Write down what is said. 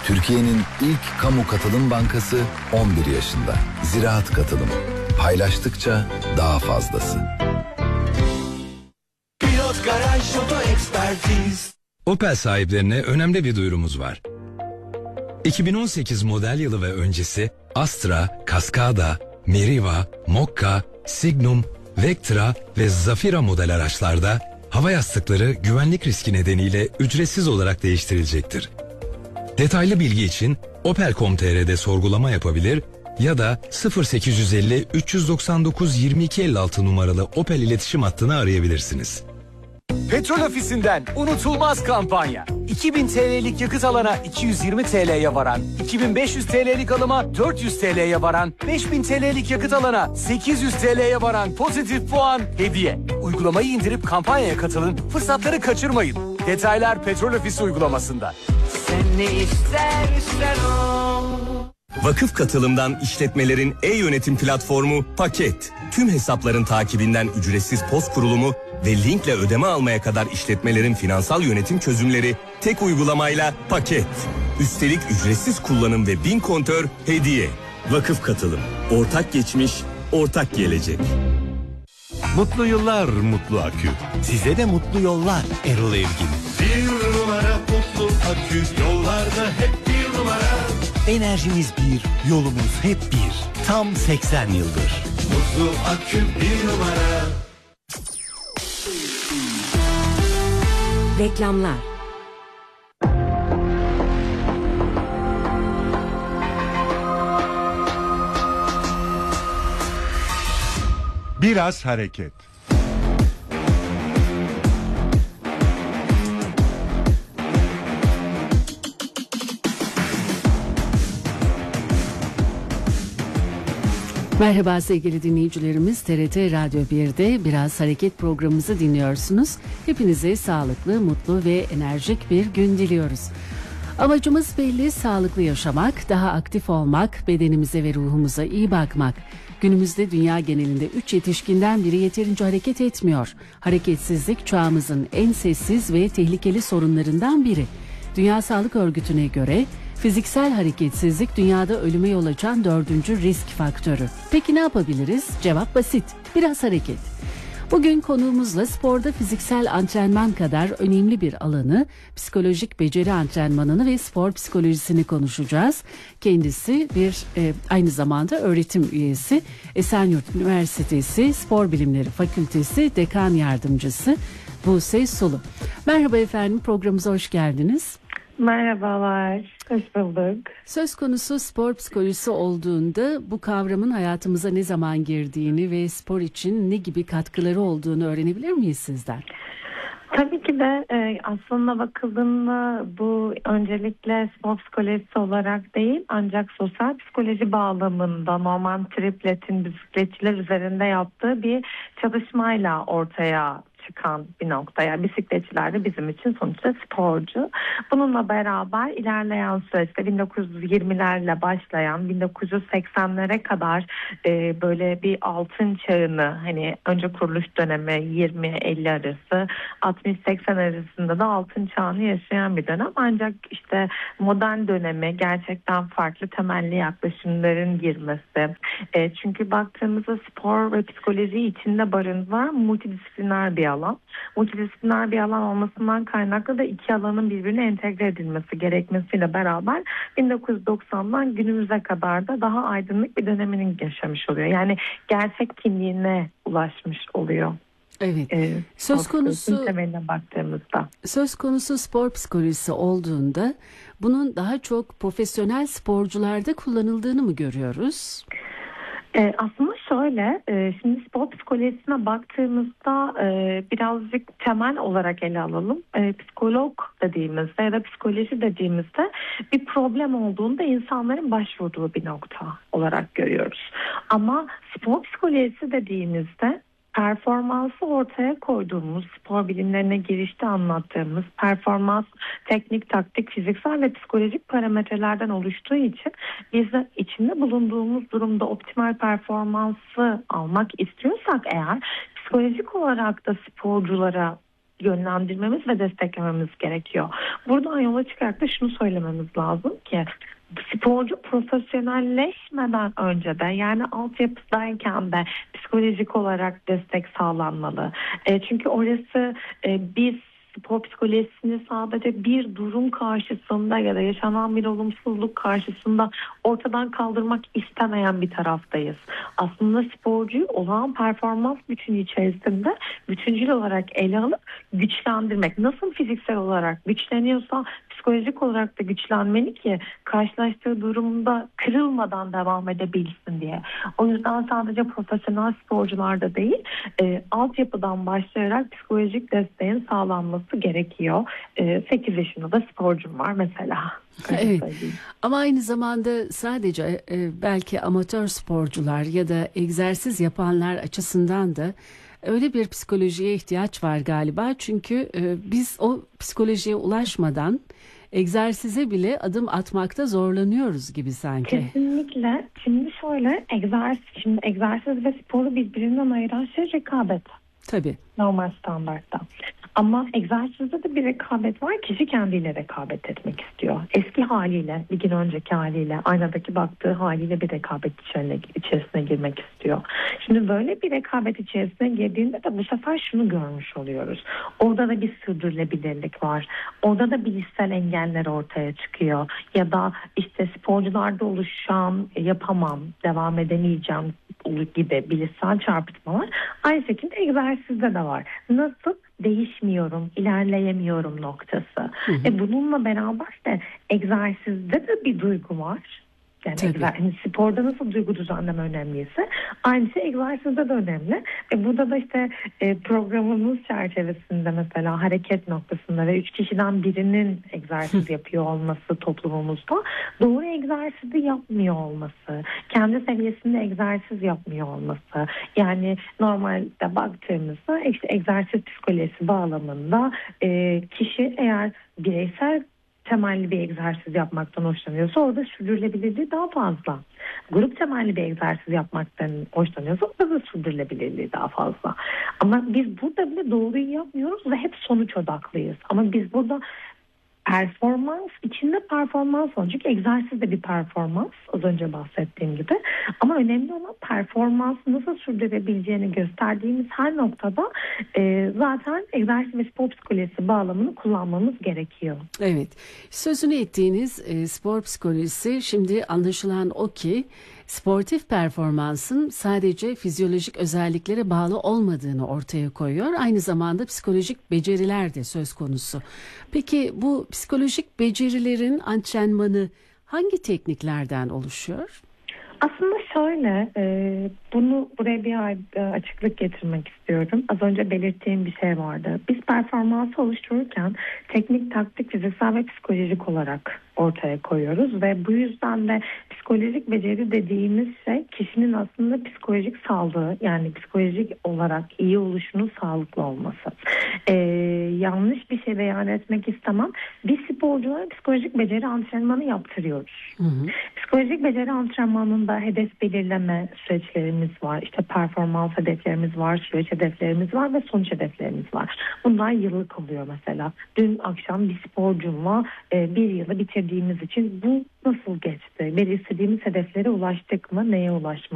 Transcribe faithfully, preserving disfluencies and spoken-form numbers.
Türkiye'nin ilk kamu katılım bankası on bir yaşında. Ziraat Katılım. Paylaştıkça daha fazlası. Pilot Garaj Oto Ekspertiz. Opel sahiplerine önemli bir duyurumuz var. iki bin on sekiz model yılı ve öncesi Astra, Cascada, Meriva, Mokka, Signum, Vectra ve Zafira model araçlarda hava yastıkları güvenlik riski nedeniyle ücretsiz olarak değiştirilecektir. Detaylı bilgi için opel nokta com nokta tr'de sorgulama yapabilir ya da sıfır sekiz yüz elli üç doksan dokuz yirmi iki elli altı numaralı Opel iletişim hattını arayabilirsiniz. Petrol Ofisi'nden unutulmaz kampanya. iki bin T L'lik yakıt alana iki yüz yirmi T L'ye varan, iki bin beş yüz T L'lik alıma dört yüz T L'ye varan, beş bin T L'lik yakıt alana sekiz yüz T L'ye varan pozitif puan hediye. Uygulamayı indirip kampanyaya katılın, fırsatları kaçırmayın. Detaylar Petrol Ofisi uygulamasında. Sen ne istersen o. Vakıf Katılım'dan işletmelerin e-yönetim platformu Paket. Tüm hesapların takibinden ücretsiz post kurulumu ve linkle ödeme almaya kadar işletmelerin finansal yönetim çözümleri tek uygulamayla Paket. Üstelik ücretsiz kullanım ve bin kontör hediye. Vakıf Katılım. Ortak geçmiş, ortak gelecek. Mutlu yıllar Mutlu Akü. Size de mutlu yollar Erol Evgin. Bir numara Mutlu Akü, yollarda hep bir numara. Enerjimiz bir, yolumuz hep bir. Tam seksen yıldır. Mutlu Akü bir numara. Reklamlar. Biraz hareket. Merhaba sevgili dinleyicilerimiz, T R T Radyo bir'de Biraz Hareket programımızı dinliyorsunuz. Hepinize sağlıklı, mutlu ve enerjik bir gün diliyoruz. Amacımız belli, sağlıklı yaşamak, daha aktif olmak, bedenimize ve ruhumuza iyi bakmak. Günümüzde dünya genelinde üç yetişkinden biri yeterince hareket etmiyor. Hareketsizlik çağımızın en sessiz ve tehlikeli sorunlarından biri. Dünya Sağlık Örgütü'ne göre fiziksel hareketsizlik dünyada ölüme yol açan dördüncü risk faktörü. Peki ne yapabiliriz? Cevap basit. Biraz hareket. Bugün konuğumuzla sporda fiziksel antrenman kadar önemli bir alanı, psikolojik beceri antrenmanını ve spor psikolojisini konuşacağız. Kendisi bir e, aynı zamanda öğretim üyesi, Esenyurt Üniversitesi Spor Bilimleri Fakültesi Dekan Yardımcısı Buse Sulu. Merhaba efendim, programımıza hoş geldiniz. Merhabalar, hoş bulduk. Söz konusu spor psikolojisi olduğunda bu kavramın hayatımıza ne zaman girdiğini ve spor için ne gibi katkıları olduğunu öğrenebilir miyiz sizden? Tabii ki de e, aslında bakıldığında bu öncelikle spor psikolojisi olarak değil, ancak sosyal psikoloji bağlamında Norman Triplett'in bisikletçiler üzerinde yaptığı bir çalışmayla ortaya çıkan bir nokta. Yani bisikletçiler de bizim için sonuçta sporcu. Bununla beraber ilerleyen süreçte bin dokuz yüz yirmilerle başlayan bin dokuz yüz seksenlere kadar e, böyle bir altın çağını, hani önce kuruluş dönemi yirmi elli arası, altmış seksen arasında da altın çağını yaşayan bir dönem. Ancak işte modern dönemi gerçekten farklı temelli yaklaşımların girmesi. E, çünkü baktığımızda spor ve psikoloji içinde barındıran multidisipliner bir alan. Multidisipliner bir alan olmasından kaynaklı da iki alanın birbirine entegre edilmesi gerekmesiyle beraber bin dokuz yüz doksandan günümüze kadar da daha aydınlık bir döneminin yaşamış oluyor. Yani gerçek kimliğine ulaşmış oluyor. Evet. Ee, söz konusu temeline baktığımızda. Söz konusu spor psikolojisi olduğunda bunun daha çok profesyonel sporcularda kullanıldığını mı görüyoruz? Ee, aslında şöyle, e, şimdi spor psikolojisine baktığımızda e, birazcık temel olarak ele alalım. E, psikolog dediğimizde ya da psikoloji dediğimizde bir problem olduğunda insanların başvurduğu bir nokta olarak görüyoruz. Ama spor psikolojisi dediğimizde performansı ortaya koyduğumuz, spor bilimlerine girişte anlattığımız performans, teknik, taktik, fiziksel ve psikolojik parametrelerden oluştuğu için biz de içinde bulunduğumuz durumda optimal performansı almak istiyorsak eğer, psikolojik olarak da sporculara yönlendirmemiz ve desteklememiz gerekiyor. Buradan yola çıkarak da şunu söylememiz lazım ki sporcu profesyonelleşmeden önce de, yani altyapıdayken de psikolojik olarak destek sağlanmalı. E, çünkü orası e, biz spor psikolojisini sadece bir durum karşısında ya da yaşanan bir olumsuzluk karşısında ortadan kaldırmak istemeyen bir taraftayız. Aslında sporcuyu olağan performans bütünü içerisinde bütüncül olarak ele alıp güçlendirmek. Nasıl fiziksel olarak güçleniyorsa psikolojik olarak da güçlenmeli ki karşılaştığı durumda kırılmadan devam edebilsin diye. O yüzden sadece profesyonel sporcularda değil, e, altyapıdan başlayarak psikolojik desteğin sağlanması gerekiyor. E, sekiz yaşında da sporcum var mesela. Evet. Ama aynı zamanda sadece e, belki amatör sporcular ya da egzersiz yapanlar açısından da öyle bir psikolojiye ihtiyaç var galiba. Çünkü e, biz o psikolojiye ulaşmadan egzersize bile adım atmakta zorlanıyoruz gibi sanki. Kesinlikle. Şimdi şöyle, egzersiz, şimdi egzersiz ve sporu birbirinden ayıran şey rekabet. Tabii. Normal standartta. Ama egzersizde de bir rekabet var. Kişi kendiyle rekabet etmek istiyor. Eski haliyle, bir gün önceki haliyle, aynadaki baktığı haliyle bir rekabet içerisine, içerisine girmek istiyor. Şimdi böyle bir rekabet içerisine girdiğinde de bu sefer şunu görmüş oluyoruz. Orada da bir sürdürülebilirlik var. Orada da bilişsel engeller ortaya çıkıyor. Ya da işte sporcularda oluşan yapamam, devam edemeyeceğim gibi bilişsel çarpıtmalar aynı şekilde egzersizde de var. Nasıl? Değişmiyorum, ilerleyemiyorum noktası. Hı hı. E bununla beraber de egzersizde de bir duygu var. Yani egzer, yani sporda nasıl duygu düzenleme önemliyse aynı şey egzersizde de önemli. E burada da işte e, programımız çerçevesinde mesela hareket noktasında ve üç kişiden birinin egzersiz yapıyor olması toplumumuzda, doğru egzersizi yapmıyor olması, kendi seviyesinde egzersiz yapmıyor olması. Yani normalde baktığımızda işte egzersiz psikolojisi bağlamında e, kişi eğer bireysel temelli bir egzersiz yapmaktan hoşlanıyorsa orada sürdürülebilirliği daha fazla. Grup temelli bir egzersiz yapmaktan hoşlanıyorsa orada da sürdürülebilirliği daha fazla. Ama biz burada bile doğruyu yapmıyoruz ve hep sonuç odaklıyız. Ama biz burada performans içinde performans var. Çünkü egzersiz de bir performans, az önce bahsettiğim gibi. Ama önemli olan performansı nasıl sürdürebileceğini gösterdiğimiz her noktada e, zaten egzersiz ve spor psikolojisi bağlamını kullanmamız gerekiyor. Evet. Sözünü ettiğiniz e, spor psikolojisi, şimdi anlaşılan o ki sportif performansın sadece fizyolojik özelliklere bağlı olmadığını ortaya koyuyor. Aynı zamanda psikolojik beceriler de söz konusu. Peki bu psikolojik becerilerin antrenmanı hangi tekniklerden oluşuyor? Aslında şöyle, e, bunu buraya bir açıklık getirmek istiyorum. Az önce belirttiğim bir şey vardı. Biz performansı oluştururken teknik, taktik, fiziksel ve psikolojik olarak ortaya koyuyoruz ve bu yüzden de psikolojik beceri dediğimiz şey kişinin aslında psikolojik sağlığı, yani psikolojik olarak iyi oluşunun sağlıklı olması. Ee, yanlış bir şey beyan etmek istemem. Biz sporculara psikolojik beceri antrenmanı yaptırıyoruz. Hı hı. Psikolojik beceri antrenmanında hedef belirleme süreçlerimiz var. İşte performans hedeflerimiz var, süreç hedeflerimiz var ve sonuç hedeflerimiz var. Bunlar yıllık oluyor mesela. Dün akşam bir sporcumla e, bir yılı bitirdiğimiz için bu nasıl geçti? Belirlediğimiz hedeflere ulaştık mı? Neye ulaşmak